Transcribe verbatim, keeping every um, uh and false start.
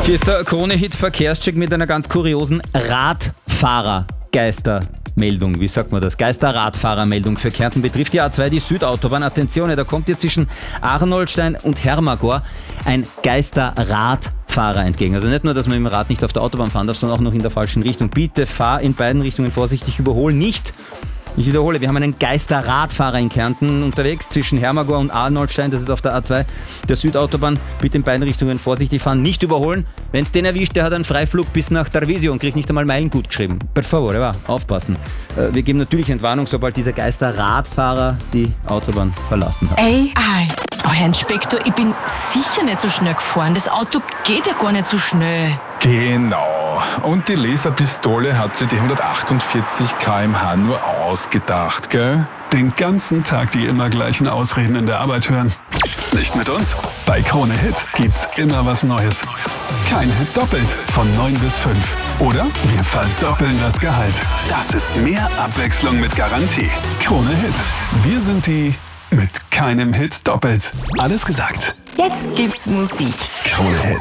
Hier ist der Krone-Hit Verkehrscheck mit einer ganz kuriosen Radfahrergeistermeldung. Wie sagt man das? Geisterradfahrermeldung für Kärnten betrifft die A zwei, die Südautobahn. Attenzione, da kommt dir zwischen Arnoldstein und Hermagor ein Geisterradfahrer entgegen. Also nicht nur, dass man mit dem Rad nicht auf der Autobahn fahren darf, sondern auch noch in der falschen Richtung. Bitte fahr in beiden Richtungen vorsichtig, überhol nicht. Ich wiederhole, wir haben einen Geisterradfahrer in Kärnten unterwegs zwischen Hermagor und Arnoldstein, das ist auf der A zwei, der Südautobahn. Bitte in beiden Richtungen vorsichtig fahren, nicht überholen. Wenn es den erwischt, der hat einen Freiflug bis nach Tarvisio und kriegt nicht einmal Meilen gut geschrieben. Per favore, va, aufpassen. Wir geben natürlich Entwarnung, sobald dieser Geisterradfahrer die Autobahn verlassen hat. Ey, ei. Oh, Herr Inspektor, ich bin sicher nicht so schnell gefahren. Das Auto geht ja gar nicht so schnell. Genau. Und die Laserpistole hat sie die hundertachtundvierzig Kilometer pro Stunde nur ausgedacht, gell? Den ganzen Tag die immer gleichen Ausreden in der Arbeit hören. Nicht mit uns? Bei Krone Hit gibt's immer was Neues. Kein Hit doppelt von neun bis fünf. Oder wir verdoppeln das Gehalt. Das ist mehr Abwechslung mit Garantie. Krone Hit. Wir sind die mit keinem Hit doppelt. Alles gesagt. Jetzt gibt's Musik. Krone Hit.